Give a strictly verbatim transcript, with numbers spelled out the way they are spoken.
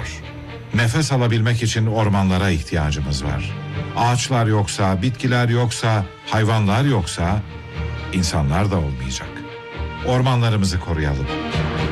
geliyor. Nefes alabilmek için ormanlara ihtiyacımız var. Ağaçlar yoksa, bitkiler yoksa, hayvanlar yoksa insanlar da olmayacak. Ormanlarımızı koruyalım.